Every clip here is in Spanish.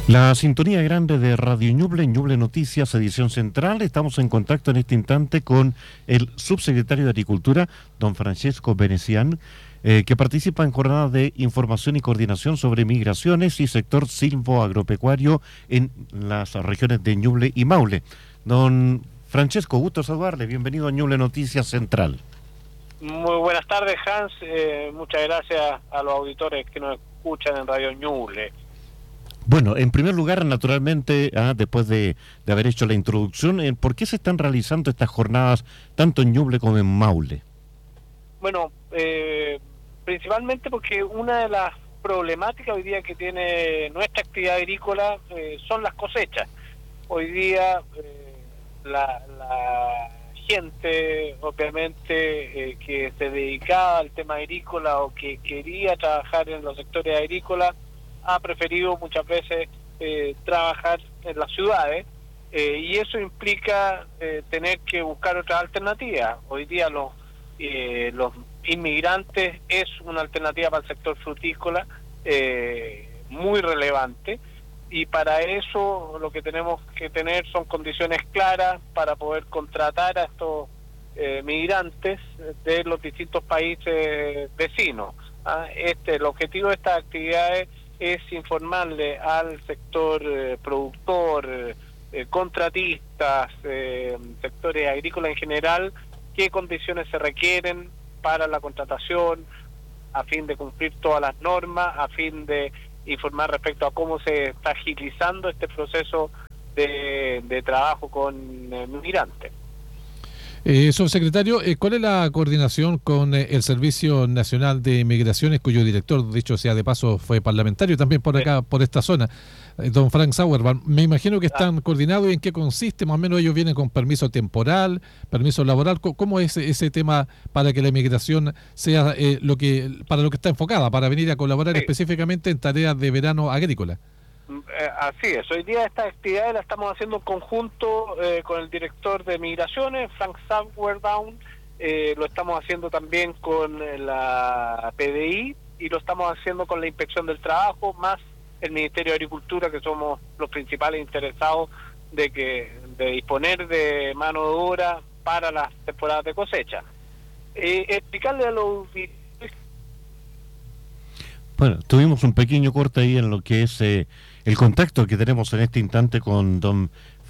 La sintonía grande de Radio Ñuble, Ñuble Noticias, edición central. Estamos en contacto en este instante con el subsecretario de Agricultura, don Francesco Venecián, que participa en jornadas de información y coordinación sobre migraciones y sector silvoagropecuario en las regiones de Ñuble y Maule. Don Francesco, gusto saludarle. Bienvenido a Ñuble Noticias Central. Muy buenas tardes, Hans. Muchas gracias a los auditores que nos escuchan en Radio Ñuble. Bueno, en primer lugar, naturalmente, después de haber hecho la introducción, ¿por qué se están realizando estas jornadas tanto en Ñuble como en Maule? Bueno, principalmente porque una de las problemáticas hoy día que tiene nuestra actividad agrícola son las cosechas. Hoy día la gente, obviamente, que se dedicaba al tema agrícola o que quería trabajar en los sectores agrícolas, ha preferido muchas veces trabajar en las ciudades y eso implica tener que buscar otras alternativas. Hoy día los inmigrantes es una alternativa para el sector frutícola muy relevante, y para eso lo que tenemos que tener son condiciones claras para poder contratar a estos migrantes de los distintos países vecinos. El objetivo de estas actividades es informarle al sector productor, contratistas, sectores agrícolas en general, qué condiciones se requieren para la contratación, a fin de cumplir todas las normas, a fin de informar respecto a cómo se está agilizando este proceso de trabajo con migrantes. Subsecretario, ¿cuál es la coordinación con el Servicio Nacional de Migraciones, cuyo director, dicho sea de paso, fue parlamentario también por acá, por esta zona, don Frank Sauerman? Me imagino que están coordinados. ¿Y en qué consiste? Más o menos ellos vienen con permiso temporal, permiso laboral. ¿Cómo es ese tema para que la migración sea para lo que está enfocada, para venir a colaborar específicamente en tareas de verano agrícola? Así es, hoy día estas actividades las estamos haciendo en conjunto con el director de Migraciones, Frank Sauerbaum, lo estamos haciendo también con la PDI y lo estamos haciendo con la Inspección del Trabajo, más el Ministerio de Agricultura, que somos los principales interesados de disponer de mano de obra para las temporadas de cosecha. Explicarle a los... Bueno, tuvimos un pequeño corte ahí en lo que es el contacto que tenemos en este instante con don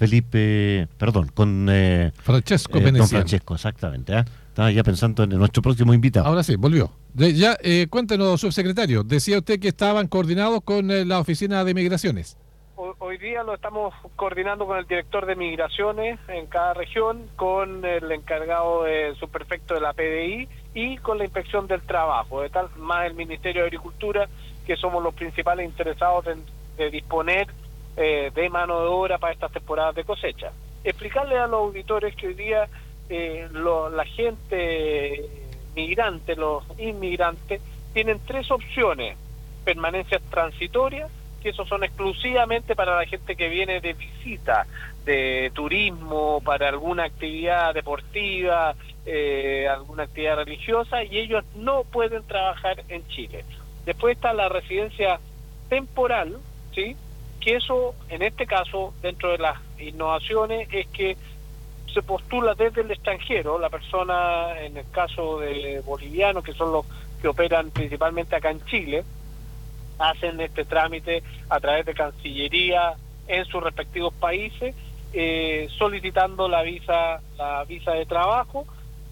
Francesco Venecián. Don Francesco, exactamente. Estaba ya pensando en nuestro próximo invitado. Ahora sí, volvió. Cuéntenos, subsecretario, decía usted que estaban coordinados con la Oficina de Migraciones. Hoy día lo estamos coordinando con el director de Migraciones en cada región, con el encargado de subprefecto de la PDI y con la Inspección del Trabajo, más el Ministerio de Agricultura, que somos los principales interesados de disponer de mano de obra para estas temporadas de cosecha. Explicarle a los auditores que hoy día la gente migrante, los inmigrantes, tienen tres opciones: permanencias transitorias, que esos son exclusivamente para la gente que viene de visita, de turismo, para alguna actividad deportiva, alguna actividad religiosa, y ellos no pueden trabajar en Chile. Después está la residencia temporal, ¿sí? Que eso, en este caso, dentro de las innovaciones, es que se postula desde el extranjero, la persona, en el caso de bolivianos, que son los que operan principalmente acá en Chile, hacen este trámite a través de Cancillería en sus respectivos países, solicitando la visa de trabajo.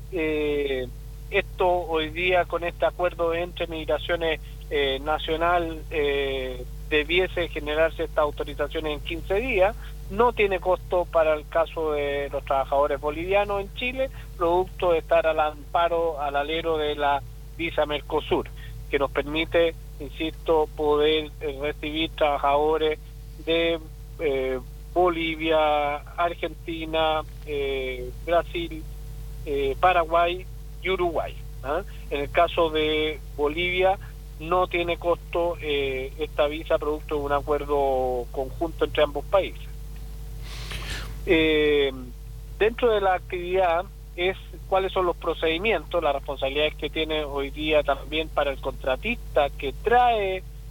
Esto hoy día, con este acuerdo entre Migraciones Nacional, debiese generarse esta autorización en 15 días. No tiene costo para el caso de los trabajadores bolivianos en Chile, producto de estar al amparo, al alero de la visa Mercosur, que nos permite, insisto, poder recibir trabajadores de Bolivia, Argentina, Brasil, Paraguay y Uruguay. En el caso de Bolivia no tiene costo esta visa, producto de un acuerdo conjunto entre ambos países. Dentro de la actividad es cuáles son los procedimientos, las responsabilidades que tiene hoy día también para el contratista que trae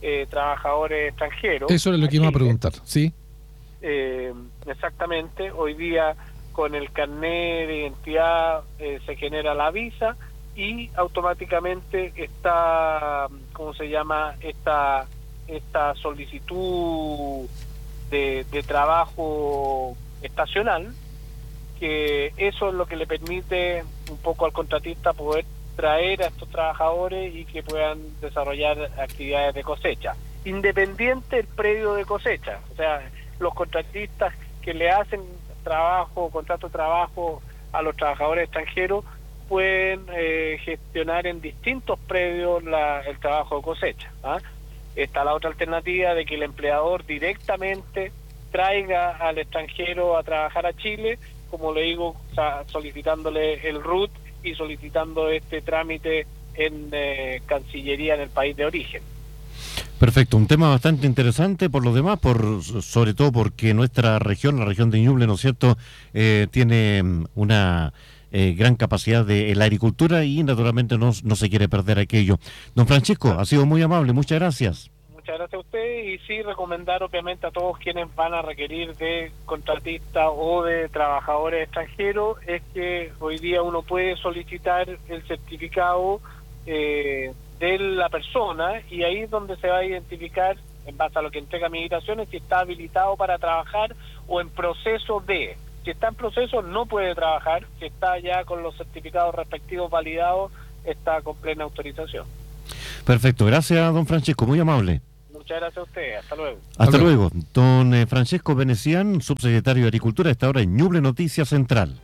trabajadores extranjeros. Eso es lo que iba a preguntar, ¿sí? Exactamente, hoy día con el carnet de identidad se genera la visa y automáticamente está, ¿cómo se llama? Esta solicitud de trabajo estacional, que eso es lo que le permite un poco al contratista poder traer a estos trabajadores y que puedan desarrollar actividades de cosecha, independiente del predio de cosecha. O sea, los contratistas que le hacen contrato de trabajo a los trabajadores extranjeros pueden gestionar en distintos predios el trabajo de cosecha. Está la otra alternativa de que el empleador directamente traiga al extranjero a trabajar a Chile, como le digo, solicitándole el RUT y solicitando este trámite en Cancillería en el país de origen. Perfecto, un tema bastante interesante por lo demás, sobre todo porque nuestra región, la región de Ñuble, ¿no es cierto?, tiene una gran capacidad de la agricultura y naturalmente no se quiere perder aquello. Don Francisco, ha sido muy amable, muchas gracias. Muchas gracias a usted, y sí recomendar obviamente a todos quienes van a requerir de contratistas o de trabajadores extranjeros, es que hoy día uno puede solicitar el certificado de la persona, y ahí es donde se va a identificar, en base a lo que entrega Migraciones, si está habilitado para trabajar o en proceso de. Si está en proceso no puede trabajar, si está ya con los certificados respectivos validados, está con plena autorización. Perfecto, gracias don Francisco, muy amable. Muchas gracias a usted, hasta luego. Hasta luego. Don Francesco Venecián, subsecretario de Agricultura, está ahora en Ñuble Noticias Central.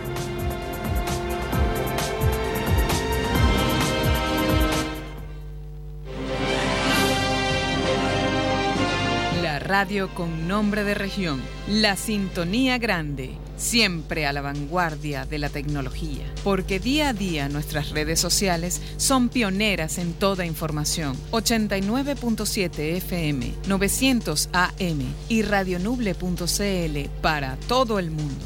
La radio con nombre de región, la sintonía grande, siempre a la vanguardia de la tecnología, porque día a día nuestras redes sociales son pioneras en toda información. 89.7 FM, 900 AM y radionuble.cl para todo el mundo.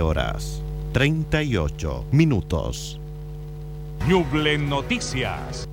13:38. Ñuble Noticias.